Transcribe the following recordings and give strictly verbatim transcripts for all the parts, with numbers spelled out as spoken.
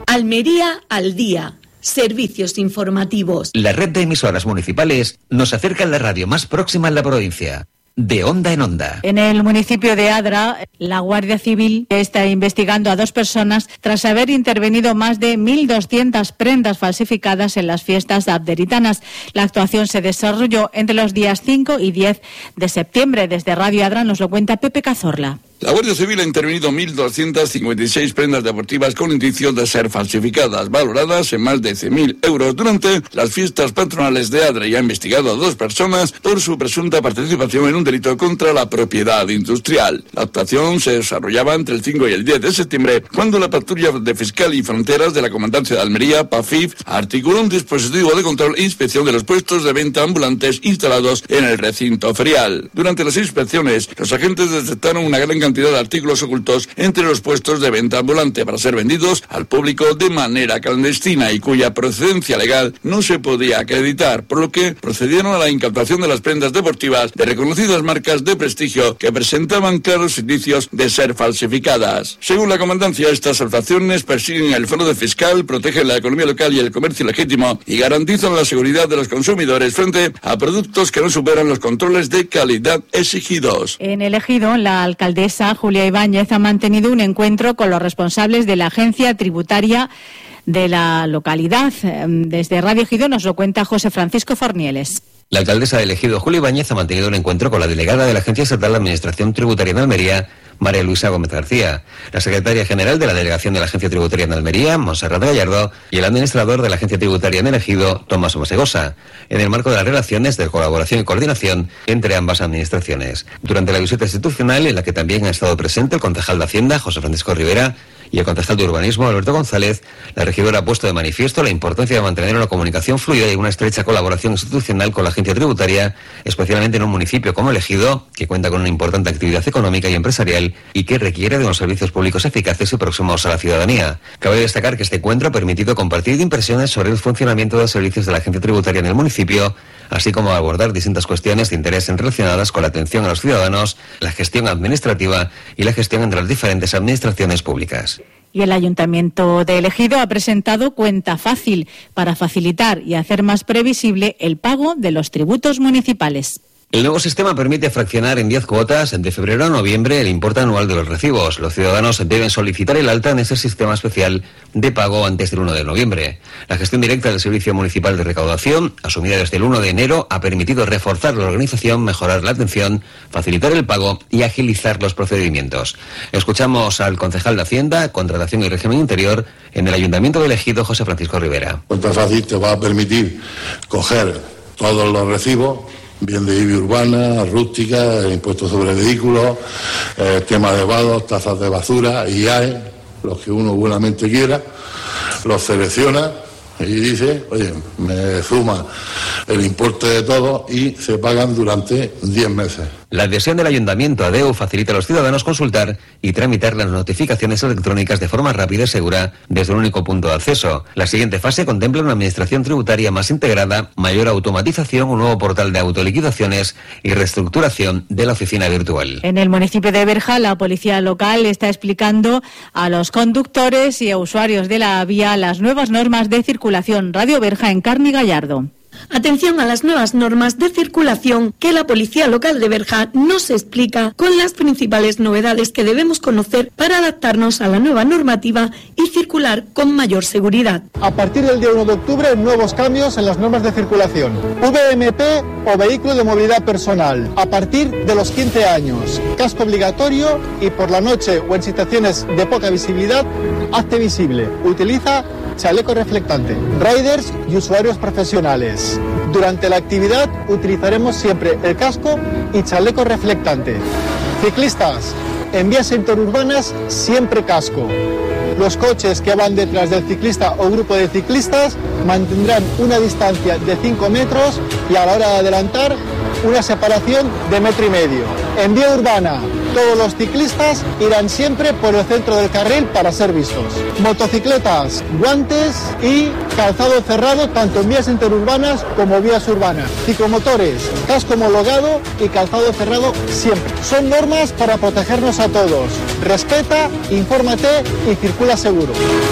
Almería al día. Servicios informativos. La red de emisoras municipales nos acerca a la radio más próxima en la provincia. De onda en onda. En el municipio de Adra, la Guardia Civil está investigando a dos personas tras haber intervenido más de mil doscientas prendas falsificadas en las fiestas abderitanas. La actuación se desarrolló entre los días cinco y diez de septiembre. Desde Radio Adra nos lo cuenta Pepe Cazorla. La Guardia Civil ha intervenido mil doscientas cincuenta y seis prendas deportivas con indicios de ser falsificadas, valoradas en más de cien mil euros durante las fiestas patronales de Adra, y ha investigado a dos personas por su presunta participación en un delito contra la propiedad industrial. La actuación se desarrollaba entre el cinco y el diez de septiembre, cuando la patrulla de Fiscal y Fronteras de la Comandancia de Almería, PAFIF, articuló un dispositivo de control e inspección de los puestos de venta ambulantes instalados en el recinto ferial. Durante las inspecciones, los agentes detectaron una gran cantidad cantidad de artículos ocultos entre los puestos de venta ambulante para ser vendidos al público de manera clandestina y cuya procedencia legal no se podía acreditar, por lo que procedieron a la incautación de las prendas deportivas de reconocidas marcas de prestigio que presentaban claros indicios de ser falsificadas. Según la comandancia, estas actuaciones persiguen el fraude fiscal, protegen la economía local y el comercio legítimo y garantizan la seguridad de los consumidores frente a productos que no superan los controles de calidad exigidos. En el Ejido, la alcaldesa Julia Ibáñez ha mantenido un encuentro con los responsables de la agencia tributaria de la localidad. Desde Radio Ejido nos lo cuenta José Francisco Fornieles. La alcaldesa del Ejido, Julia Ibáñez, ha mantenido un encuentro con la delegada de la Agencia Estatal de Administración Tributaria en Almería, María Luisa Gómez García, la secretaria general de la Delegación de la Agencia Tributaria en Almería, Monserrat Gallardo, y el administrador de la Agencia Tributaria en el Ejido, Tomás Omasegosa, en el marco de las relaciones de colaboración y coordinación entre ambas administraciones. Durante la visita institucional, en la que también ha estado presente el concejal de Hacienda, José Francisco Rivera, y el concejal de Urbanismo, Alberto González, la regidora ha puesto de manifiesto la importancia de mantener una comunicación fluida y una estrecha colaboración institucional con la agencia tributaria, especialmente en un municipio como el Ejido, que cuenta con una importante actividad económica y empresarial y que requiere de unos servicios públicos eficaces y próximos a la ciudadanía. Cabe destacar que este encuentro ha permitido compartir impresiones sobre el funcionamiento de los servicios de la agencia tributaria en el municipio, así como abordar distintas cuestiones de interés relacionadas con la atención a los ciudadanos, la gestión administrativa y la gestión entre las diferentes administraciones públicas. Y el Ayuntamiento de El Ejido ha presentado Cuenta Fácil para facilitar y hacer más previsible el pago de los tributos municipales. El nuevo sistema permite fraccionar en diez cuotas de febrero a noviembre el importe anual de los recibos. Los ciudadanos deben solicitar el alta en ese sistema especial de pago antes del uno de noviembre. La gestión directa del Servicio Municipal de Recaudación, asumida desde el uno de enero, ha permitido reforzar la organización, mejorar la atención, facilitar el pago y agilizar los procedimientos. Escuchamos al concejal de Hacienda, Contratación y Régimen Interior en el Ayuntamiento de El Ejido, José Francisco Rivera. Cuenta Fácil te va a permitir coger todos los recibos, bien de I B I urbana, rústica, impuestos sobre vehículos, eh, tema de vados, tazas de basura, I A E, los que uno buenamente quiera, los selecciona y dice, oye, me suma el importe de todo y se pagan durante diez meses. La adhesión del Ayuntamiento a D E U facilita a los ciudadanos consultar y tramitar las notificaciones electrónicas de forma rápida y segura desde un único punto de acceso. La siguiente fase contempla una administración tributaria más integrada, mayor automatización, un nuevo portal de autoliquidaciones y reestructuración de la oficina virtual. En el municipio de Berja, la policía local está explicando a los conductores y a usuarios de la vía las nuevas normas de circulación. Radio Berja, en Carni Gallardo. Atención a las nuevas normas de circulación que la Policía Local de Berja nos explica con las principales novedades que debemos conocer para adaptarnos a la nueva normativa y circular con mayor seguridad. A partir del día uno de octubre, nuevos cambios en las normas de circulación. V M P o vehículo de movilidad personal. A partir de los quince años. Casco obligatorio y por la noche o en situaciones de poca visibilidad, hazte visible. Utiliza chaleco reflectante. Riders y usuarios profesionales. Durante la actividad utilizaremos siempre el casco y chaleco reflectante. Ciclistas, en vías interurbanas siempre casco. Los coches que van detrás del ciclista o grupo de ciclistas mantendrán una distancia de cinco metros y a la hora de adelantar una separación de metro y medio. En vía urbana, todos los ciclistas irán siempre por el centro del carril para ser vistos. Motocicletas, guantes y calzado cerrado tanto en vías interurbanas como vías urbanas. Ciclomotores, casco homologado y calzado cerrado siempre. Son normas para protegernos a todos. Respeta, infórmate y circula seguro.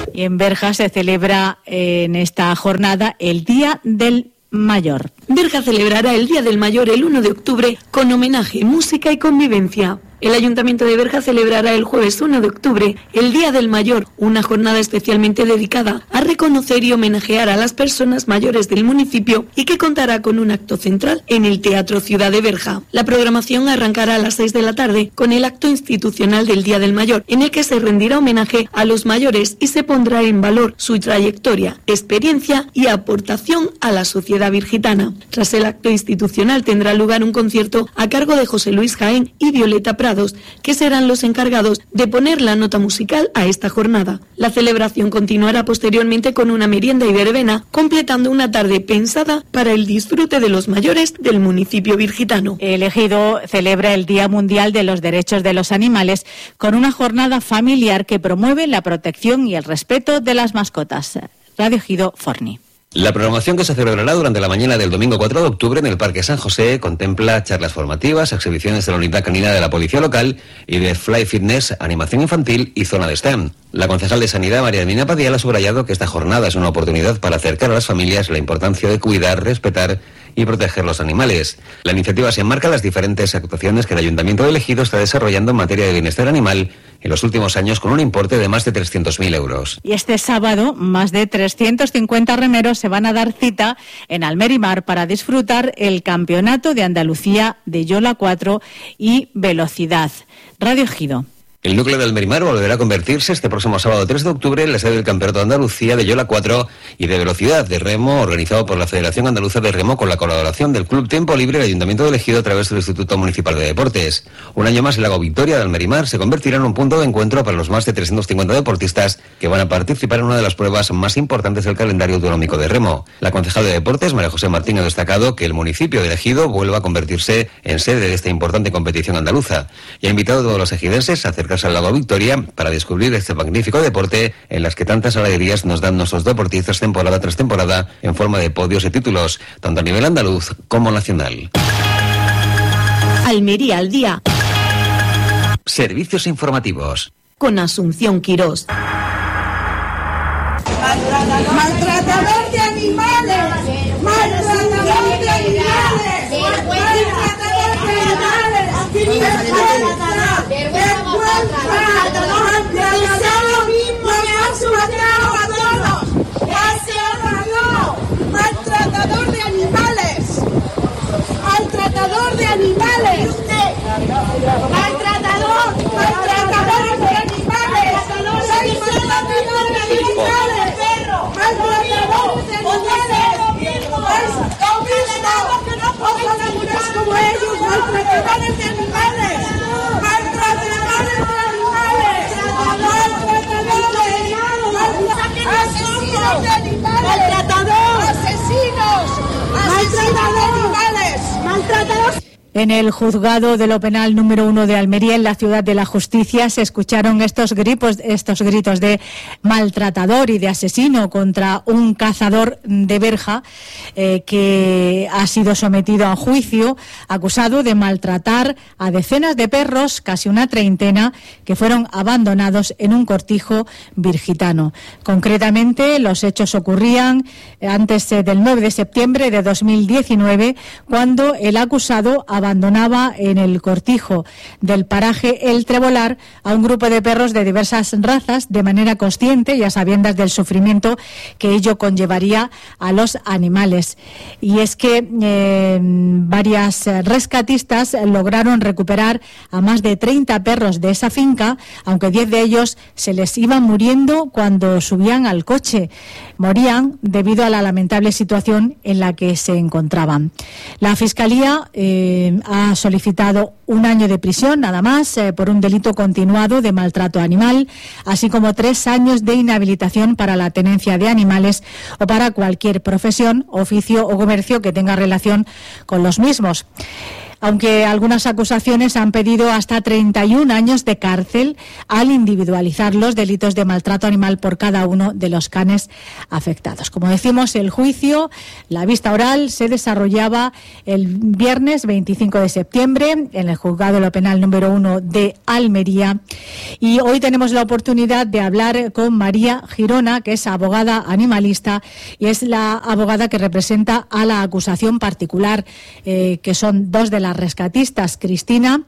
Y en Berja se celebra en esta jornada el Día del Mayor. Berja celebrará el Día del Mayor el uno de octubre con homenaje, música y convivencia. El Ayuntamiento de Berja celebrará el jueves uno de octubre el Día del Mayor, una jornada especialmente dedicada a reconocer y homenajear a las personas mayores del municipio y que contará con un acto central en el Teatro Ciudad de Berja. La programación arrancará a las seis de la tarde con el acto institucional del Día del Mayor, en el que se rendirá homenaje a los mayores y se pondrá en valor su trayectoria, experiencia y aportación a la sociedad virgitana. Tras el acto institucional tendrá lugar un concierto a cargo de José Luis Jaén y Violeta Prado, que serán los encargados de poner la nota musical a esta jornada. La celebración continuará posteriormente con una merienda y verbena, completando una tarde pensada para el disfrute de los mayores del municipio virgitano. El Ejido celebra el Día Mundial de los Derechos de los Animales con una jornada familiar que promueve la protección y el respeto de las mascotas. Radio Ejido, Forni. La programación que se celebrará durante la mañana del domingo cuatro de octubre en el Parque San José contempla charlas formativas, exhibiciones de la unidad canina de la Policía Local y de Fly Fitness, animación infantil y zona de STEM. La concejal de Sanidad, María Hermina Padilla, ha subrayado que esta jornada es una oportunidad para acercar a las familias la importancia de cuidar, respetar y proteger los animales. La iniciativa se enmarca en las diferentes actuaciones que el Ayuntamiento de Ejido está desarrollando en materia de bienestar animal en los últimos años con un importe de más de trescientos mil euros. Y este sábado, más de trescientos cincuenta remeros se van a dar cita en Almerimar para disfrutar el Campeonato de Andalucía de Yola cuatro y Velocidad. Radio Ejido. El núcleo de Almerimar volverá a convertirse este próximo sábado tres de octubre en la sede del Campeonato de Andalucía de Yola cuatro y de Velocidad de Remo, organizado por la Federación Andaluza de Remo con la colaboración del Club Tiempo Libre y el Ayuntamiento de Ejido a través del Instituto Municipal de Deportes. Un año más el Lago Victoria de Almerimar se convertirá en un punto de encuentro para los más de trescientos cincuenta deportistas que van a participar en una de las pruebas más importantes del calendario autonómico de Remo. La concejal de Deportes, María José Martín, ha destacado que el municipio de Ejido vuelva a convertirse en sede de esta importante competición andaluza y ha invitado a todos los ejidenses a acercarse al Lago Victoria para descubrir este magnífico deporte en las que tantas alegrías nos dan nuestros deportistas temporada tras temporada en forma de podios y títulos, tanto a nivel andaluz como nacional. Almería al día. Servicios informativos. Con Asunción Quirós. Maltratador de animales. Maltratador de animales. Maltratador de animales. Maltratador de animales. Maltratador de animales. Maltratador. Maltratador de animales. Soy maltratador de animales. Maltratador de animales. Ojalá como ellos, maltratadores de animales. Maltratadores de animales. Asesinos de animales. Maltratador. Asesinos. Asesinos de animales. Maltratadores. En el juzgado de lo penal número uno de Almería, en la ciudad de la justicia, se escucharon estos gritos, estos gritos de maltratador y de asesino contra un cazador de Berja eh, que ha sido sometido a juicio, acusado de maltratar a decenas de perros, casi una treintena, que fueron abandonados en un cortijo virgitano. Concretamente, los hechos ocurrían antes del nueve de septiembre de dos mil diecinueve, cuando el acusado abandonaba en el cortijo del paraje El Trebolar a un grupo de perros de diversas razas de manera consciente y a sabiendas del sufrimiento que ello conllevaría a los animales. Y es que eh, varias rescatistas lograron recuperar a más de treinta perros de esa finca, aunque diez de ellos se les iban muriendo cuando subían al coche. Morían debido a la lamentable situación en la que se encontraban. La Fiscalía eh, ha solicitado un año de prisión, nada más, eh, por un delito continuado de maltrato animal, así como tres años de inhabilitación para la tenencia de animales o para cualquier profesión, oficio o comercio que tenga relación con los mismos. aunque algunas acusaciones han pedido hasta treinta y un años de cárcel al individualizar los delitos de maltrato animal por cada uno de los canes afectados. Como decimos, el juicio, la vista oral, se desarrollaba el viernes veinticinco de septiembre en el Juzgado de lo Penal número uno de Almería, y hoy tenemos la oportunidad de hablar con María Girona, que es abogada animalista y es la abogada que representa a la acusación particular, eh, que son dos de las rescatistas, Cristina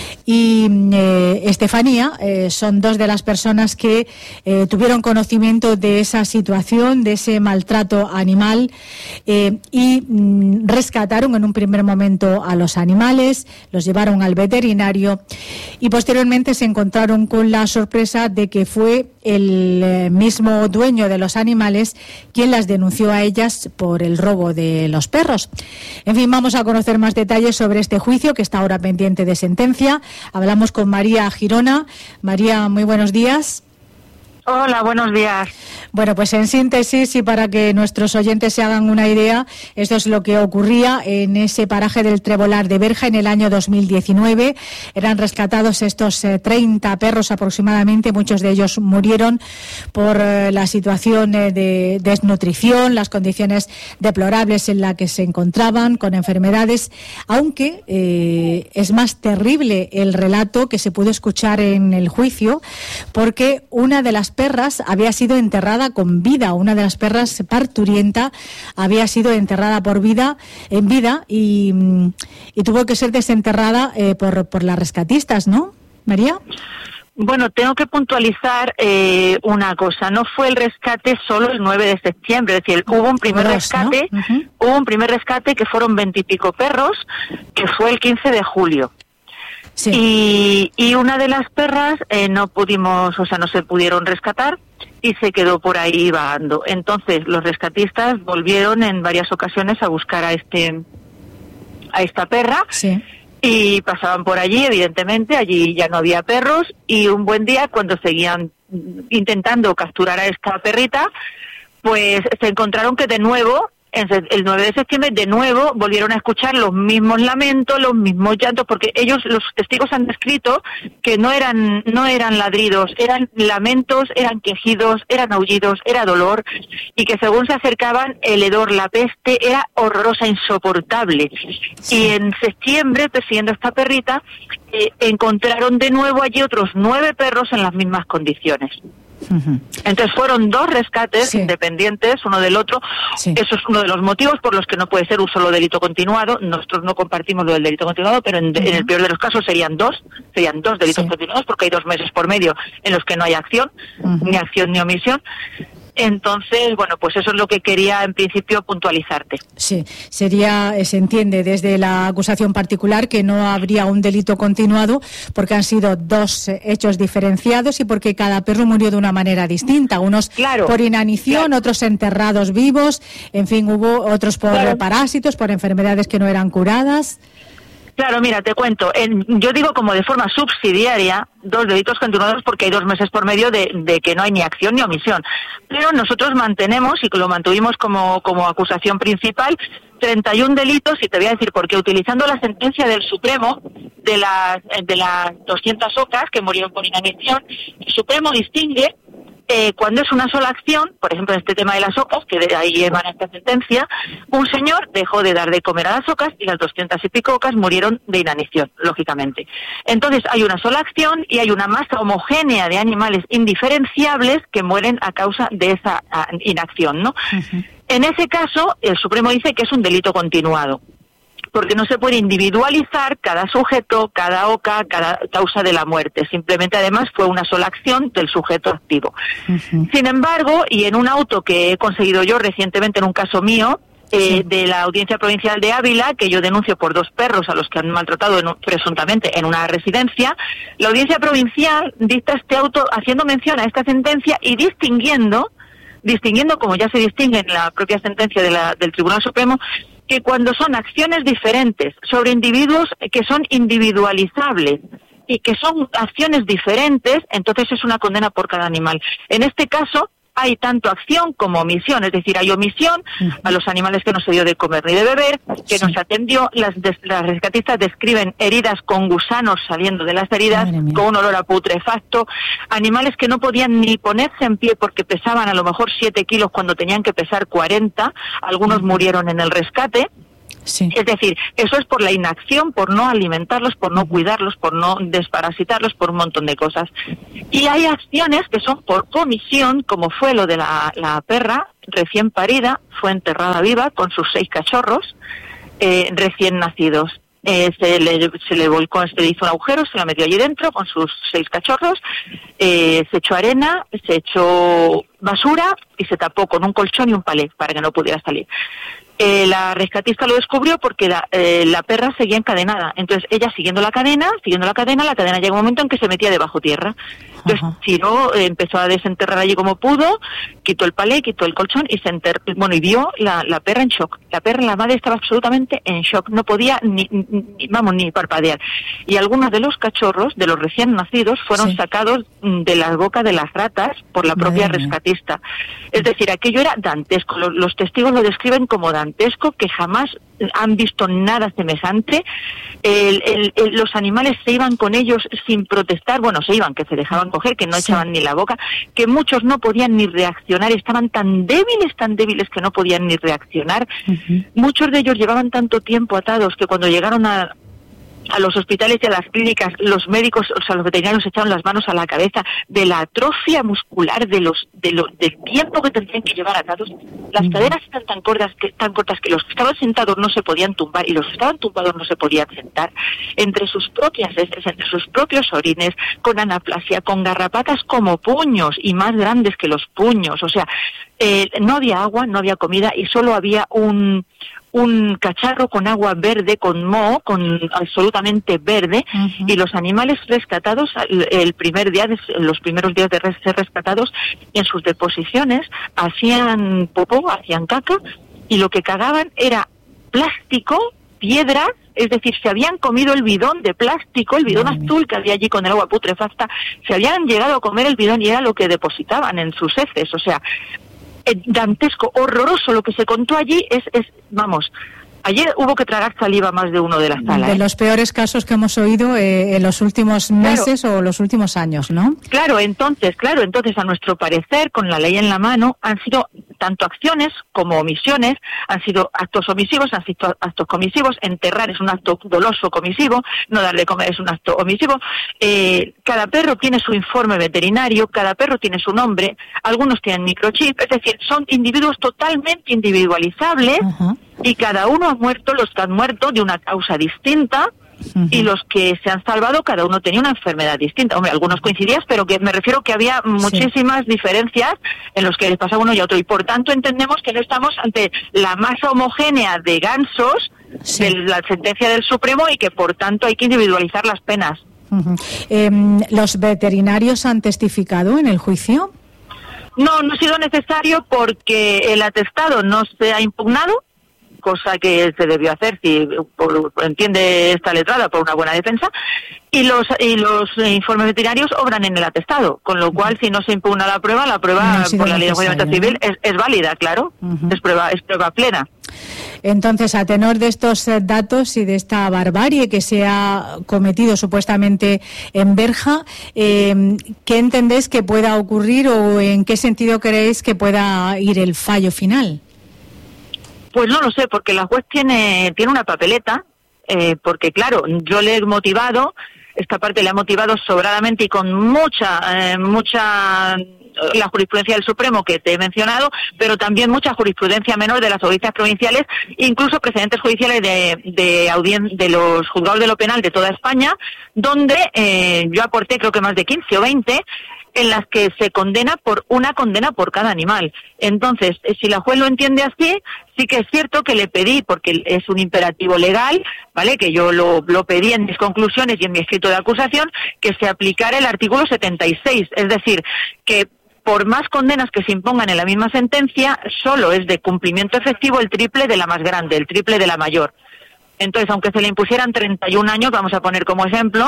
y eh, Estefanía. Eh, son dos de las personas que eh, tuvieron conocimiento de esa situación, de ese maltrato animal, eh, y mm, rescataron en un primer momento a los animales, los llevaron al veterinario y posteriormente se encontraron con la sorpresa de que fue el eh, mismo dueño de los animales quien las denunció a ellas por el robo de los perros. En fin, vamos a conocer más detalles sobre este juicio que está ahora pendiente de sentencia. Hablamos con María Girona. María, muy buenos días. Hola, buenos días. Bueno, pues en síntesis y para que nuestros oyentes se hagan una idea, esto es lo que ocurría en ese paraje del Trebolar de Berja en el año dos mil diecinueve. Eran rescatados estos eh, treinta perros aproximadamente, muchos de ellos murieron por eh, la situación eh, de desnutrición, las condiciones deplorables en las que se encontraban, con enfermedades, aunque eh, es más terrible el relato que se pudo escuchar en el juicio, porque una de las perras había sido enterrada con vida, una de las perras parturienta había sido enterrada por vida, en vida y, y tuvo que ser desenterrada eh, por, por las rescatistas, ¿no, María? Bueno, tengo que puntualizar eh, una cosa. No fue el rescate solo el nueve de septiembre, es decir, hubo un primer Dos, rescate, ¿no? uh-huh. hubo un primer rescate que fueron veintipico perros, que fue el quince de julio. Sí. Y, y una de las perras eh, no pudimos, o sea, no se pudieron rescatar y se quedó por ahí vagando. Entonces los rescatistas volvieron en varias ocasiones a buscar a este, a esta perra. Sí. Y pasaban por allí, evidentemente, allí ya no había perros, y un buen día, cuando seguían intentando capturar a esta perrita, pues se encontraron que de nuevo, el nueve de septiembre, de nuevo volvieron a escuchar los mismos lamentos, los mismos llantos, porque ellos, los testigos, han descrito que no eran no eran ladridos, eran lamentos, eran quejidos, eran aullidos, era dolor, y que según se acercaban el hedor, la peste, era horrorosa, insoportable. Sí. Y en septiembre, persiguiendo a esta perrita, eh, encontraron de nuevo allí otros nueve perros en las mismas condiciones. Uh-huh. Entonces fueron dos rescates sí. independientes uno del otro. Sí. Eso es uno de los motivos por los que no puede ser un solo delito continuado. Nosotros no compartimos lo del delito continuado, pero en, uh-huh. en el peor de los casos serían dos, serían dos delitos sí. continuados, porque hay dos meses por medio en los que no hay acción, uh-huh. ni acción ni omisión. Entonces, bueno, pues eso es lo que quería en principio puntualizarte. Sí, sería, se entiende desde la acusación particular que no habría un delito continuado porque han sido dos hechos diferenciados y porque cada perro murió de una manera distinta. Unos claro, por inanición, claro. otros enterrados vivos, en fin, hubo otros por claro. parásitos, por enfermedades que no eran curadas. Claro, mira, te cuento. En, yo digo como de forma subsidiaria dos delitos continuados porque hay dos meses por medio de, de que no hay ni acción ni omisión. Pero nosotros mantenemos, y lo mantuvimos como, como acusación principal, treinta y un delitos, y te voy a decir por qué. Utilizando la sentencia del Supremo de las de las doscientas ocas que murieron por inanición, el Supremo distingue Eh, cuando es una sola acción, por ejemplo en este tema de las ocas, que de ahí emana esta sentencia, un señor dejó de dar de comer a las ocas y las doscientas y pico ocas murieron de inanición, lógicamente. Entonces hay una sola acción y hay una masa homogénea de animales indiferenciables que mueren a causa de esa a, inacción, ¿no? Uh-huh. En ese caso, el Supremo dice que es un delito continuado, porque no se puede individualizar cada sujeto, cada oca, cada causa de la muerte. Simplemente, además, fue una sola acción del sujeto activo. Uh-huh. Sin embargo, y en un auto que he conseguido yo recientemente en un caso mío, eh, sí. de la Audiencia Provincial de Ávila, que yo denuncio por dos perros a los que han maltratado en un, presuntamente en una residencia, la Audiencia Provincial dicta este auto haciendo mención a esta sentencia y distinguiendo, distinguiendo como ya se distingue en la propia sentencia de la, del Tribunal Supremo, que cuando son acciones diferentes sobre individuos que son individualizables y que son acciones diferentes, entonces es una condena por cada animal. En este caso, hay tanto acción como omisión, es decir, hay omisión uh-huh. a los animales que no se dio de comer ni de beber, que sí. no se atendió, las, des, las rescatistas describen heridas con gusanos saliendo de las heridas, con un olor a putrefacto, animales que no podían ni ponerse en pie porque pesaban a lo mejor siete kilos cuando tenían que pesar cuarenta, algunos uh-huh. murieron en el rescate. Sí. Es decir, eso es por la inacción, por no alimentarlos, por no cuidarlos, por no desparasitarlos, por un montón de cosas. Y hay acciones que son por comisión, como fue lo de la, la perra recién parida, fue enterrada viva con sus seis cachorros eh, recién nacidos. Eh, se, le, se le volcó, se le hizo un agujero, se la metió allí dentro con sus seis cachorros, eh, se echó arena, se echó basura y se tapó con un colchón y un palé para que no pudiera salir. Eh, la rescatista lo descubrió porque la, eh, la perra seguía encadenada. Entonces ella siguiendo la cadena, siguiendo la cadena, la cadena llega un momento en que se metía debajo tierra. Entonces uh-huh. tiró, eh, empezó a desenterrar allí como pudo, quitó el palé, quitó el colchón y se enterró, bueno, y vio la, la perra en shock. La perra, la madre estaba absolutamente en shock, no podía ni, ni vamos, ni parpadear. Y algunos de los cachorros, de los recién nacidos, fueron sí. sacados de la boca de las ratas por la propia Madre rescatista. Mía. Es decir, aquello era dantesco. Los, los testigos lo describen como dantesco, que jamás han visto nada semejante. El, el, el, los animales se iban con ellos sin protestar, bueno, se iban, que se dejaban coger, que no sí. echaban ni la boca, que muchos no podían ni reaccionar, estaban tan débiles, tan débiles que no podían ni reaccionar. Uh-huh. Muchos de ellos llevaban tanto tiempo atados que cuando llegaron a a los hospitales y a las clínicas, los médicos, o sea, los veterinarios echaron las manos a la cabeza de la atrofia muscular, de los, de lo, del tiempo que tendrían que llevar atados. Las cadenas están tan cortas que, tan cortas que los que estaban sentados no se podían tumbar y los que estaban tumbados no se podían sentar. Entre sus propias heces, entre sus propios orines, con anaplasia, con garrapatas como puños y más grandes que los puños. O sea, eh, no había agua, no había comida y solo había un... un cacharro con agua verde, con moho, con absolutamente verde, uh-huh. y los animales rescatados, el primer día, de, los primeros días de ser rescatados, en sus deposiciones, hacían popó, hacían caca, y lo que cagaban era plástico, piedras, es decir, se habían comido el bidón de plástico, el bidón Madre azul que había allí con el agua putrefacta, se habían llegado a comer el bidón y era lo que depositaban en sus heces, o sea, dantesco, horroroso lo que se contó allí, es, es vamos, ayer hubo que tragar saliva más de uno de las salas. De ¿eh? los peores casos que hemos oído eh, en los últimos meses claro. o los últimos años, ¿no? Claro, entonces, claro, entonces a nuestro parecer, con la ley en la mano, han sido tanto acciones como omisiones, han sido actos omisivos, han sido actos comisivos, enterrar es un acto doloso comisivo, no darle de comer es un acto omisivo, eh, cada perro tiene su informe veterinario, cada perro tiene su nombre, algunos tienen microchip, es decir, son individuos totalmente individualizables, uh-huh. y cada uno ha muerto, los que han muerto de una causa distinta, uh-huh. y los que se han salvado, cada uno tenía una enfermedad distinta. Hombre, algunos coincidían, pero que me refiero que había muchísimas sí. diferencias en los que les pasaba uno y otro. Y por tanto entendemos que no estamos ante la masa homogénea de gansos sí. de la sentencia del Supremo y que por tanto hay que individualizar las penas. Uh-huh. Eh, ¿Los veterinarios han testificado en el juicio? No, no ha sido necesario porque el atestado no se ha impugnado, cosa que se debió hacer, si por, entiende esta letrada, por una buena defensa, y los y los informes veterinarios obran en el atestado, con lo cual si no se impugna la prueba, la prueba no por la ley de enjuiciamiento civil es, es válida, claro, uh-huh. es prueba es prueba plena. Entonces, a tenor de estos datos y de esta barbarie que se ha cometido supuestamente en Berja, eh, ¿qué entendéis que pueda ocurrir o en qué sentido creéis que pueda ir el fallo final? Pues no lo sé, porque la juez tiene tiene una papeleta, eh, porque claro, yo le he motivado, esta parte le ha motivado sobradamente y con mucha, eh, mucha, la jurisprudencia del Supremo que te he mencionado, pero también mucha jurisprudencia menor de las audiencias provinciales, incluso precedentes judiciales de de, audien- de los juzgados de lo penal de toda España, donde eh, yo aporté creo que más de quince o veinte, en las que se condena por una condena por cada animal. Entonces, si la juez lo entiende así, sí que es cierto que le pedí, porque es un imperativo legal, ¿vale?, que yo lo, lo pedí en mis conclusiones y en mi escrito de acusación, que se aplicara el artículo setenta y seis, es decir, que por más condenas que se impongan en la misma sentencia, solo es de cumplimiento efectivo el triple de la más grande, el triple de la mayor. Entonces, aunque se le impusieran treinta y un años, vamos a poner como ejemplo,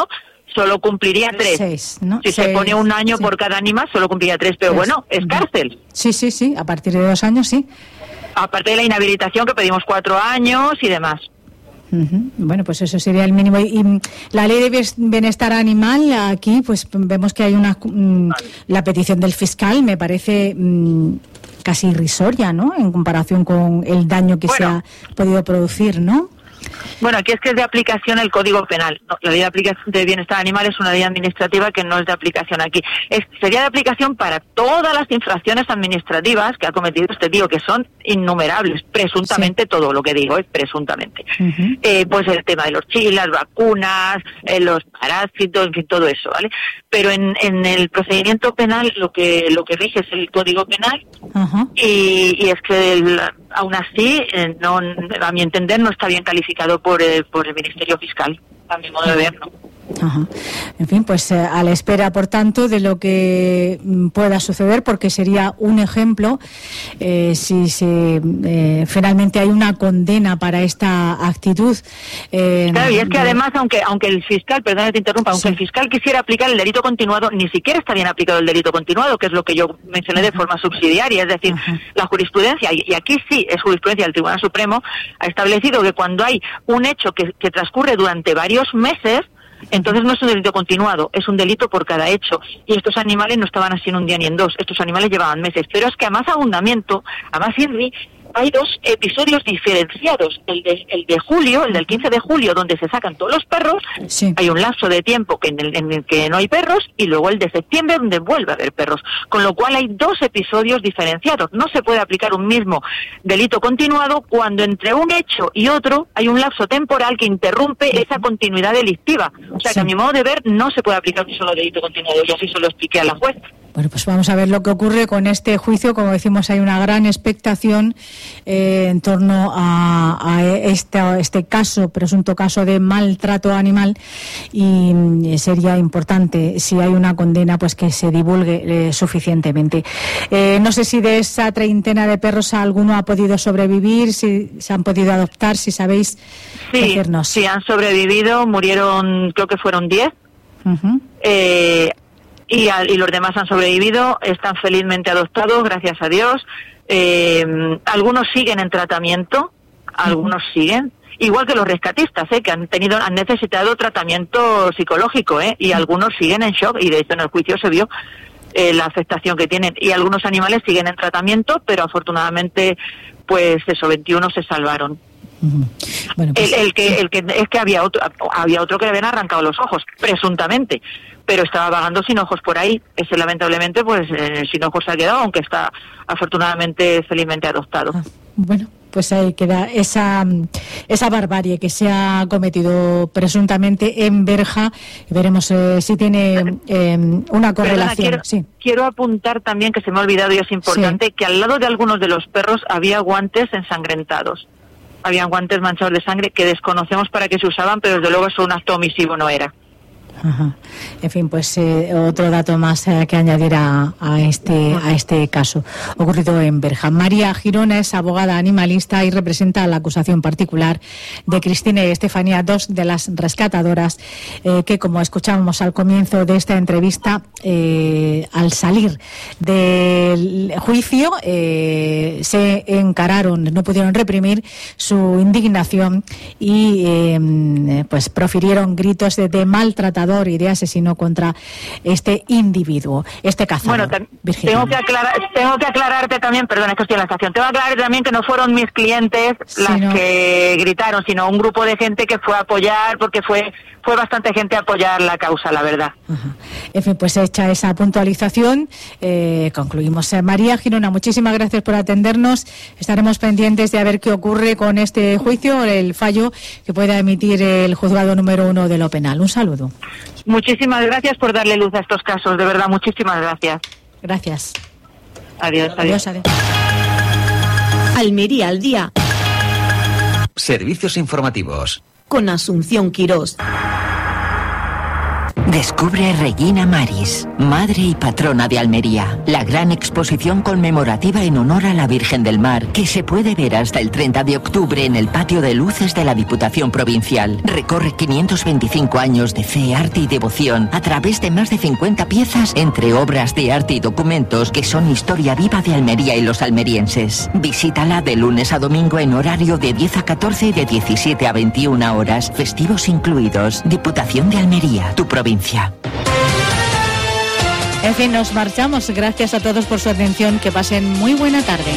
solo cumpliría tres. Seis, ¿no? Si Seis, se pone un año sí. por cada animal, solo cumpliría tres, pero Tres. bueno, es cárcel. Sí, sí, sí, a partir de dos años sí. Aparte de la inhabilitación que pedimos cuatro años y demás. Uh-huh. Bueno, pues eso sería el mínimo. Y, y la ley de bienestar animal, aquí pues vemos que hay una... Um, la petición del fiscal me parece um, casi irrisoria, ¿no? En comparación con el daño que bueno, se ha podido producir, ¿no? Bueno, aquí es que es de aplicación el Código Penal. No, la ley de aplicación de bienestar animal es una ley administrativa que no es de aplicación aquí. Es, sería de aplicación para todas las infracciones administrativas que ha cometido este tío, que son innumerables, presuntamente, sí. Todo lo que digo es presuntamente. Uh-huh. Eh, pues el tema de los chiles, las vacunas, eh, los parásitos, en fin, todo eso, ¿vale? Pero en, en el procedimiento penal lo que lo que rige es el Código Penal. Uh-huh. y, y es que el, aún así, eh, no, a mi entender, no está bien calificado por, eh, por el Ministerio Fiscal, a mi modo de ver, ¿no? Ajá. En fin, pues eh, a la espera, por tanto, de lo que mm, pueda suceder, porque sería un ejemplo eh, si se, eh, finalmente hay una condena para esta actitud. Eh, claro, y es que de... además, aunque aunque el fiscal, perdón que te interrumpa, aunque sí. el fiscal quisiera aplicar el delito continuado, ni siquiera está bien aplicado el delito continuado, que es lo que yo mencioné de forma subsidiaria, es decir, Ajá. la jurisprudencia, y, y aquí sí es jurisprudencia del Tribunal Supremo, ha establecido que cuando hay un hecho que, que transcurre durante varios meses, entonces no es un delito continuado, es un delito por cada hecho. Y estos animales no estaban así en un día ni en dos, estos animales llevaban meses. Pero es que a más abundamiento, a más Henry, hay dos episodios diferenciados. El de, el de julio, el del quince de julio, donde se sacan todos los perros, sí. hay un lapso de tiempo que en, el, en el que no hay perros, y luego el de septiembre, donde vuelve a haber perros. Con lo cual hay dos episodios diferenciados. No se puede aplicar un mismo delito continuado cuando entre un hecho y otro hay un lapso temporal que interrumpe esa continuidad delictiva. O sea sí. que a mi modo de ver no se puede aplicar un solo delito continuado, y así se lo expliqué a la juez. Bueno, pues vamos a ver lo que ocurre con este juicio. Como decimos, hay una gran expectación eh, en torno a, a este, este caso, presunto caso de maltrato animal, y sería importante, si hay una condena, pues que se divulgue eh, suficientemente. Eh, no sé si de esa treintena de perros alguno ha podido sobrevivir, si se han podido adoptar, si sabéis sí, decirnos. Sí, han sobrevivido, murieron, creo que fueron diez. Uh-huh. Eh... Y, a, y los demás han sobrevivido, están felizmente adoptados, gracias a Dios. Eh, algunos siguen en tratamiento, algunos siguen, igual que los rescatistas, ¿eh? que han tenido, han necesitado tratamiento psicológico, ¿eh? y algunos siguen en shock, y de hecho en el juicio se vio eh, la afectación que tienen. Y algunos animales siguen en tratamiento, pero afortunadamente, pues eso, veintiuno se salvaron. Uh-huh. Bueno, pues, el, el que el que es que había otro había otro que le habían arrancado los ojos, presuntamente, pero estaba vagando sin ojos por ahí. Ese lamentablemente pues eh, sin ojos se ha quedado, aunque está afortunadamente felizmente adoptado. Ah, bueno, pues ahí queda esa esa barbarie que se ha cometido presuntamente en Berja. Veremos eh, si tiene eh, una correlación. Perdona, quiero, sí. quiero apuntar también, que se me ha olvidado y es importante, sí. que al lado de algunos de los perros había guantes ensangrentados. Habían guantes manchados de sangre que desconocemos para qué se usaban, pero desde luego eso un acto omisivo no era. Ajá. En fin, pues eh, otro dato más eh, que añadir a, a este a este caso ocurrido en Berja. María Girona es abogada animalista y representa la acusación particular de Cristina y Estefanía, dos de las rescatadoras eh, que, como escuchábamos al comienzo de esta entrevista, eh, al salir del juicio eh, se encararon, no pudieron reprimir su indignación y eh, pues profirieron gritos de, de maltratador y de asesino contra este individuo, este cazador. Bueno, tengo que aclarar, tengo que aclararte también, perdón, es que estoy en la estación, tengo que aclarar también que no fueron mis clientes sí, las no. que gritaron, sino un grupo de gente que fue a apoyar, porque fue fue bastante gente a apoyar la causa, la verdad. Ajá. En fin, pues hecha esa puntualización, eh, concluimos. María Girona, muchísimas gracias por atendernos. Estaremos pendientes de a ver qué ocurre con este juicio, el fallo que pueda emitir el juzgado número uno de lo penal. Un saludo. Muchísimas gracias por darle luz a estos casos, de verdad, muchísimas gracias. Gracias. Adiós, adiós. Adiós, adiós. Almería al día. Servicios informativos. Con Asunción Quirós. Descubre Regina Maris, madre y patrona de Almería. La gran exposición conmemorativa en honor a la Virgen del Mar, que se puede ver hasta el treinta de octubre en el patio de luces de la Diputación Provincial. Recorre quinientos veinticinco años de fe, arte y devoción a través de más de cincuenta piezas entre obras de arte y documentos que son historia viva de Almería y los almerienses. Visítala de lunes a domingo en horario de diez a catorce y de diecisiete a veintiuna horas, festivos incluidos. Diputación de Almería, tu provincia. En fin, nos marchamos. Gracias a todos por su atención. Que pasen muy buena tarde.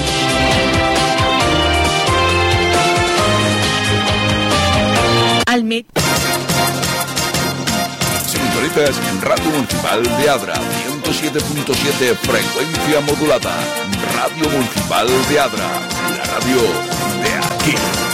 Alme. Sintonizas en Radio Municipal de Adra, ciento siete punto siete frecuencia modulada. Radio Municipal de Adra, la radio de aquí.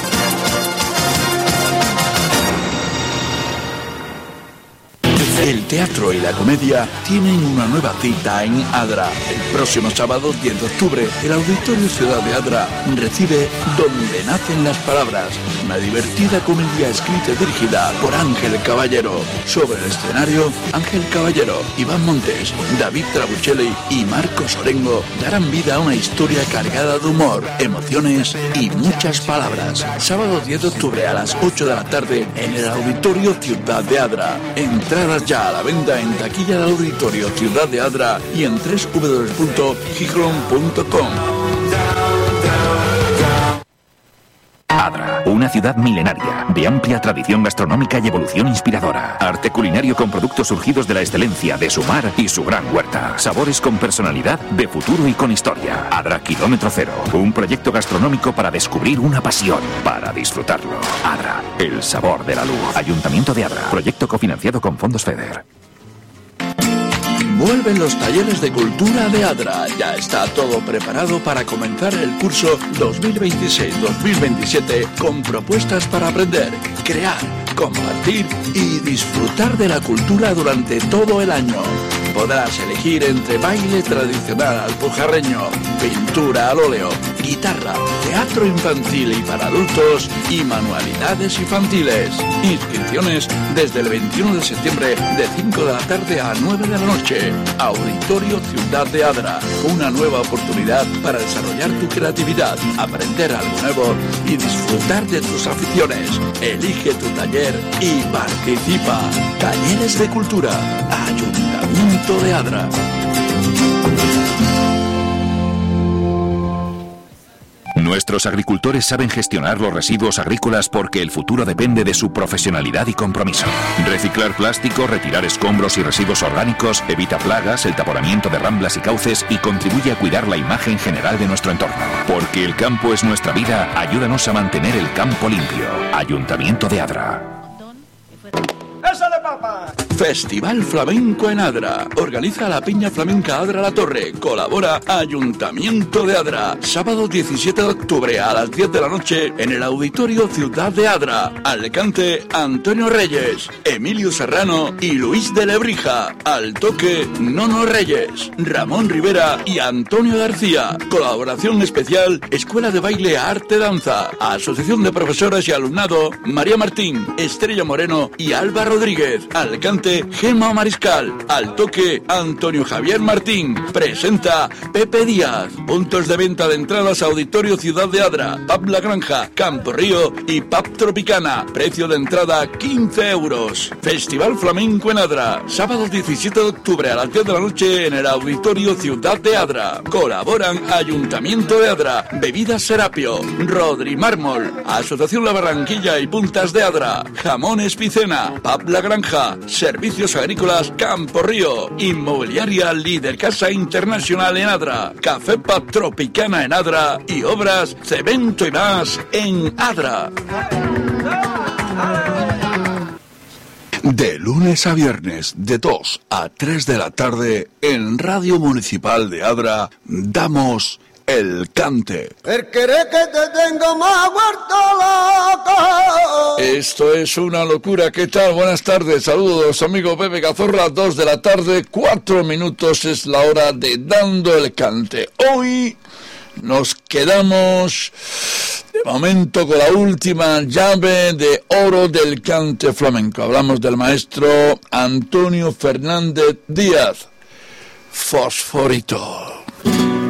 El teatro y la comedia tienen una nueva cita en Adra. El próximo sábado diez de octubre, el Auditorio Ciudad de Adra recibe Donde nacen las palabras, una divertida comedia escrita y dirigida por Ángel Caballero. Sobre el escenario, Ángel Caballero, Iván Montes, David Trabuchelli y Marcos Orengo darán vida a una historia cargada de humor, emociones y muchas palabras. Sábado diez de octubre a las ocho de la tarde en el Auditorio Ciudad de Adra. Entradas ya a la venta en taquilla del Auditorio Ciudad de Adra y en doble u doble u doble u punto gijón punto com. Adra, una ciudad milenaria, de amplia tradición gastronómica y evolución inspiradora. Arte culinario con productos surgidos de la excelencia de su mar y su gran huerta. Sabores con personalidad, de futuro y con historia. Adra Kilómetro Cero, un proyecto gastronómico para descubrir una pasión, para disfrutarlo. Adra, el sabor de la luz. Ayuntamiento de Adra, proyecto cofinanciado con fondos FEDER. Vuelven los talleres de cultura de Adra. Ya está todo preparado para comenzar el curso dos mil veintiséis dos mil veintisiete con propuestas para aprender, crear, compartir y disfrutar de la cultura durante todo el año. Podrás elegir entre baile tradicional alpujarreño, pintura al óleo, guitarra, teatro infantil y para adultos y manualidades infantiles. Inscripciones desde el veintiuno de septiembre de cinco de la tarde a nueve de la noche. Auditorio Ciudad de Adra. Una nueva oportunidad para desarrollar tu creatividad, aprender algo nuevo y disfrutar de tus aficiones. Elige tu taller y participa. Talleres de Cultura. Ayuntamiento de Adra. Nuestros agricultores saben gestionar los residuos agrícolas porque el futuro depende de su profesionalidad y compromiso. Reciclar plástico, retirar escombros y residuos orgánicos, evita plagas, el taponamiento de ramblas y cauces y contribuye a cuidar la imagen general de nuestro entorno. Porque el campo es nuestra vida, ayúdanos a mantener el campo limpio. Ayuntamiento de Adra. Festival Flamenco en Adra. Organiza la Peña Flamenca Adra La Torre. Colabora Ayuntamiento de Adra. Sábado diecisiete de octubre a las diez de la noche en el Auditorio Ciudad de Adra. Al cante Antonio Reyes, Emilio Serrano y Luis de Lebrija. Al toque Nono Reyes, Ramón Rivera y Antonio García. Colaboración especial Escuela de Baile Arte Danza. Asociación de Profesoras y Alumnado María Martín, Estrella Moreno y Alba Rodríguez. Al cante Gemma Mariscal. Al toque Antonio Javier Martín. Presenta Pepe Díaz. Puntos de venta de entradas Auditorio Ciudad de Adra, Pub La Granja, Campo Río y Pub Tropicana. Precio de entrada quince euros. Festival Flamenco en Adra. Sábado diecisiete de octubre a las diez de la noche en el Auditorio Ciudad de Adra. Colaboran Ayuntamiento de Adra, Bebidas Serapio, Rodri Mármol, Asociación La Barranquilla y Puntas de Adra, Jamones Picena, Pub La Granja, Servicios Agrícolas Campo Río, Inmobiliaria Líder Casa Internacional en Adra, Café Pub Tropicana en Adra y Obras Cemento y más en Adra. De lunes a viernes, de dos a tres de la tarde, en Radio Municipal de Adra, damos el cante. El querer que te tengo más vuelto loco. Esto es una locura. ¿Qué tal? Buenas tardes. Saludos, amigo Pepe Cazorla. Dos de la tarde, cuatro minutos es la hora de Dando el Cante. Hoy nos quedamos de momento con la última llave de oro del cante flamenco. Hablamos del maestro Antonio Fernández Díaz. Fosforito.